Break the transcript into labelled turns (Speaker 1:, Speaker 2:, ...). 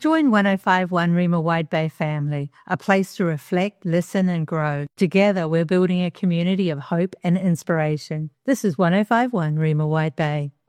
Speaker 1: Join 1051 Rima Wide Bay family, a place to reflect, listen and grow. Together we're building a community of hope and inspiration. This is 1051 Rima Wide Bay.